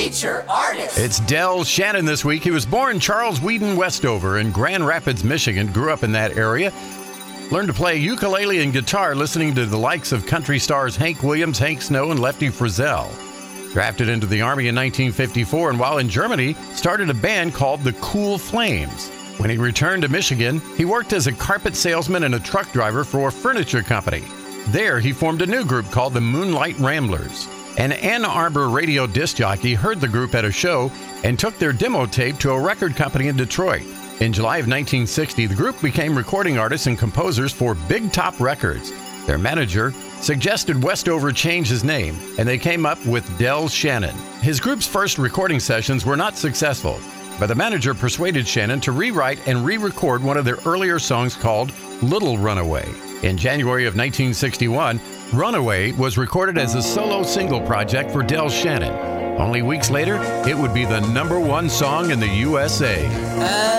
Feature Artist. It's Del Shannon this week. He was born Charles Whedon Westover in Grand Rapids, Michigan. Grew up in that area. Learned to play ukulele and guitar listening to the likes of country stars Hank Williams, Hank Snow, and Lefty Frizzell. Drafted into the Army in 1954, and while in Germany, started a band called the Cool Flames. When he returned to Michigan, he worked as a carpet salesman and a truck driver for a furniture company. There, he formed a new group called the Moonlight Ramblers. An Ann Arbor radio disc jockey heard the group at a show and took their demo tape to a record company in Detroit. In July of 1960, the group became recording artists and composers for Big Top Records. Their manager suggested Westover change his name, and they came up with Del Shannon. His group's first recording sessions were not successful, but the manager persuaded Shannon to rewrite and re-record one of their earlier songs called Little Runaway. In January of 1961, Runaway was recorded as a solo single project for Del Shannon. Only weeks later, it would be the #1 song in the USA.